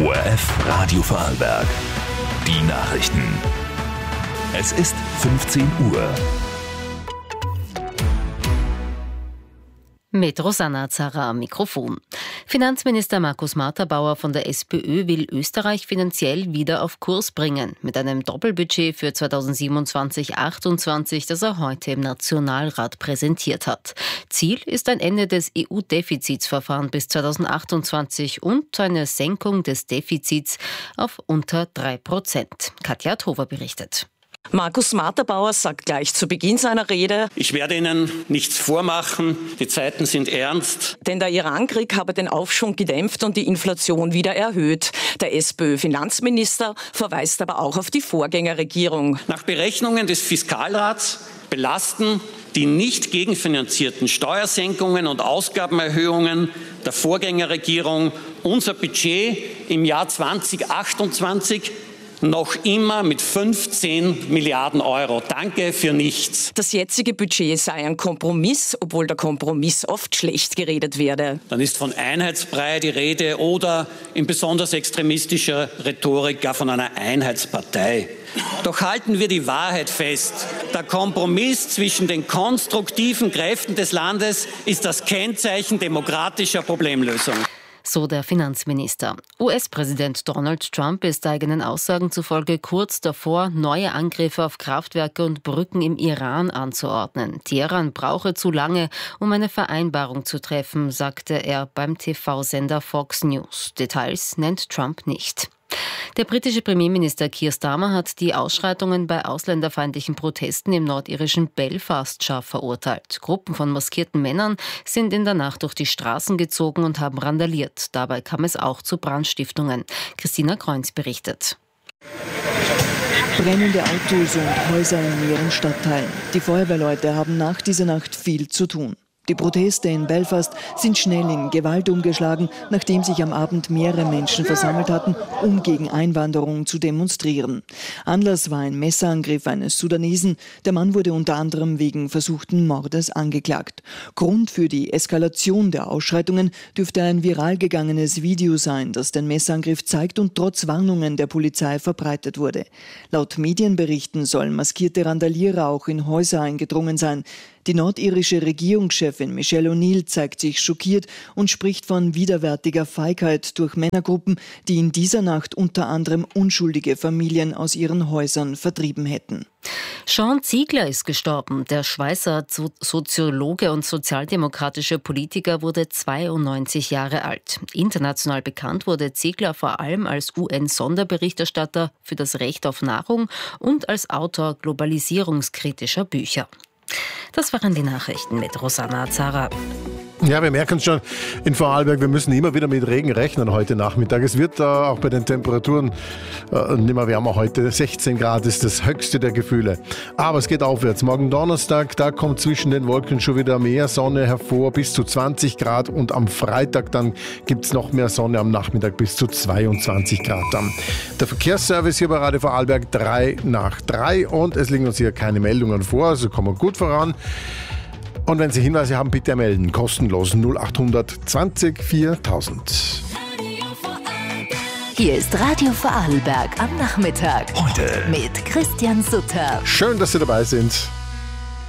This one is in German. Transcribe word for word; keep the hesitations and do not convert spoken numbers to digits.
O R F Radio Vorarlberg. Die Nachrichten. Es ist fünfzehn Uhr. Mit Rosanna Zara am Mikrofon. Finanzminister Markus Marterbauer von der SPÖ will Österreich finanziell wieder auf Kurs bringen, mit einem Doppelbudget für zweitausendsiebenundzwanzig achtundzwanzig, das er heute im Nationalrat präsentiert hat. Ziel ist ein Ende des E U-Defizitsverfahrens bis zweitausendachtundzwanzig und eine Senkung des Defizits auf unter drei Prozent. Katja Tover berichtet. Markus Marterbauer sagt gleich zu Beginn seiner Rede: Ich werde Ihnen nichts vormachen, die Zeiten sind ernst. Denn der Irankrieg habe den Aufschwung gedämpft und die Inflation wieder erhöht. Der SPÖ-Finanzminister verweist aber auch auf die Vorgängerregierung. Nach Berechnungen des Fiskalrats belasten die nicht gegenfinanzierten Steuersenkungen und Ausgabenerhöhungen der Vorgängerregierung unser Budget im Jahr zweitausendachtundzwanzig noch immer mit fünfzehn Milliarden Euro. Danke für nichts. Das jetzige Budget sei ein Kompromiss, obwohl der Kompromiss oft schlecht geredet werde. Dann ist von Einheitsbrei die Rede oder in besonders extremistischer Rhetorik gar von einer Einheitspartei. Doch halten wir die Wahrheit fest. Der Kompromiss zwischen den konstruktiven Kräften des Landes ist das Kennzeichen demokratischer Problemlösung. So der Finanzminister. U S-Präsident Donald Trump ist eigenen Aussagen zufolge kurz davor, neue Angriffe auf Kraftwerke und Brücken im Iran anzuordnen. Teheran brauche zu lange, um eine Vereinbarung zu treffen, sagte er beim T V-Sender Fox News. Details nennt Trump nicht. Der britische Premierminister Keir Starmer hat die Ausschreitungen bei ausländerfeindlichen Protesten im nordirischen Belfast scharf verurteilt. Gruppen von maskierten Männern sind in der Nacht durch die Straßen gezogen und haben randaliert. Dabei kam es auch zu Brandstiftungen. Christina Kreunz berichtet. Brennende Autos und Häuser in mehreren Stadtteilen. Die Feuerwehrleute haben nach dieser Nacht viel zu tun. Die Proteste in Belfast sind schnell in Gewalt umgeschlagen, nachdem sich am Abend mehrere Menschen versammelt hatten, um gegen Einwanderung zu demonstrieren. Anlass war ein Messerangriff eines Sudanesen. Der Mann wurde unter anderem wegen versuchten Mordes angeklagt. Grund für die Eskalation der Ausschreitungen dürfte ein viral gegangenes Video sein, das den Messerangriff zeigt und trotz Warnungen der Polizei verbreitet wurde. Laut Medienberichten sollen maskierte Randalierer auch in Häuser eingedrungen sein. Die nordirische Regierungschefin Michelle O'Neill zeigt sich schockiert und spricht von widerwärtiger Feigheit durch Männergruppen, die in dieser Nacht unter anderem unschuldige Familien aus ihren Häusern vertrieben hätten. Sean Ziegler ist gestorben. Der Schweizer Soziologe und sozialdemokratische Politiker wurde zweiundneunzig Jahre alt. International bekannt wurde Ziegler vor allem als U N-Sonderberichterstatter für das Recht auf Nahrung und als Autor globalisierungskritischer Bücher. Das waren die Nachrichten mit Rosanna Zara. Ja, wir merken es schon in Vorarlberg, wir müssen immer wieder mit Regen rechnen heute Nachmittag. Es wird äh, auch bei den Temperaturen äh, nicht mehr wärmer heute. sechzehn Grad ist das höchste der Gefühle. Aber es geht aufwärts. Morgen Donnerstag, da kommt zwischen den Wolken schon wieder mehr Sonne hervor, bis zu zwanzig Grad. Und am Freitag dann gibt es noch mehr Sonne am Nachmittag bis zu zweiundzwanzig Grad. Dann. Der Verkehrsservice hier bei Radio Vorarlberg drei nach drei und es liegen uns hier keine Meldungen vor, also kommen wir gut voran. Und wenn Sie Hinweise haben, bitte melden. Kostenlos null acht zwanzig viertausend. Hier ist Radio Vorarlberg am Nachmittag. Heute mit Christian Sutter. Schön, dass Sie dabei sind.